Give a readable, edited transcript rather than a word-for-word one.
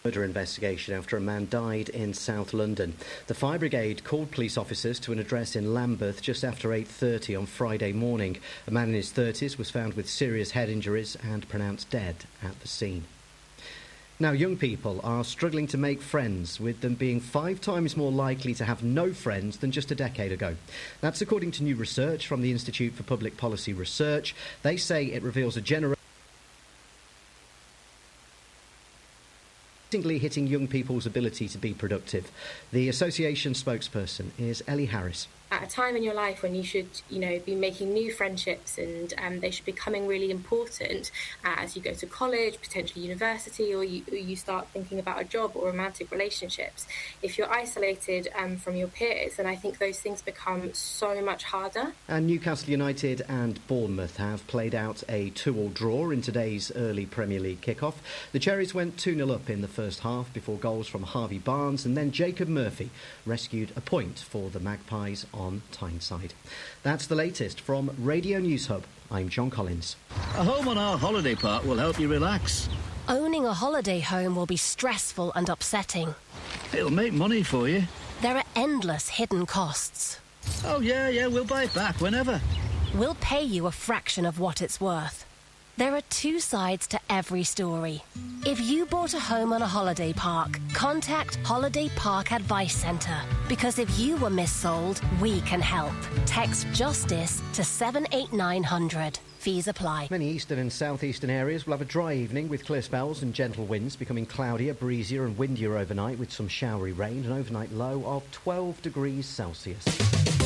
Murder investigation after a man died in South London. The fire brigade called police officers to an address in Lambeth just after 8:30 on Friday morning. A man in his 30s was found with serious head injuries and pronounced dead at the scene. Now, young people are struggling to make friends, with them being 5 times more likely to have no friends than just a decade ago. That's according to new research from the Institute for Public Policy Research. They say it reveals a generation hitting young people's ability to be productive. The association spokesperson is Ellie Harris. At a time in your life when you should, be making new friendships and they should be becoming really important as you go to college, potentially university, or you start thinking about a job or romantic relationships. If you're isolated from your peers, then I think those things become so much harder. And Newcastle United and Bournemouth have played out a 2-2 draw in today's early Premier League kick-off. The Cherries went 2-0 up in the first half before goals from Harvey Barnes, and then Jacob Murphy rescued a point for the Magpies on Tyneside. That's the latest from Radio News Hub. I'm John Collins. A home on our holiday park will help you relax. Owning a holiday home will be stressful and upsetting. It'll make money for you. There are endless hidden costs. Oh, yeah, we'll buy it back whenever. We'll pay you a fraction of what it's worth. There are 2 sides to every story. If you bought a home on a holiday park, contact Holiday Park Advice Centre. Because if you were missold, we can help. Text JUSTICE to 78900. Fees apply. Many eastern and southeastern areas will have a dry evening with clear spells and gentle winds, becoming cloudier, breezier and windier overnight with some showery rain, an overnight low of 12 degrees Celsius.